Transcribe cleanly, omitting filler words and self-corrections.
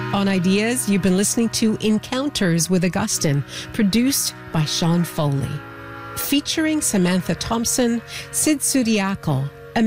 On Ideas, you've been listening to Encounters with Augustine, produced by Sean Foley. Featuring Samantha Thompson, Sid Sudiaco,